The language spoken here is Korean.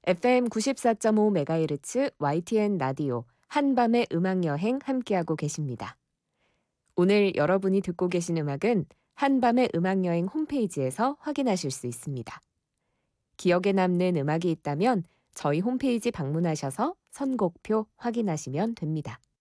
FM 94.5MHz YTN 라디오 한밤의 음악여행 함께하고 계십니다. 오늘 여러분이 듣고 계신 음악은 한밤의 음악여행 홈페이지에서 확인하실 수 있습니다. 기억에 남는 음악이 있다면 저희 홈페이지 방문하셔서 선곡표 확인하시면 됩니다.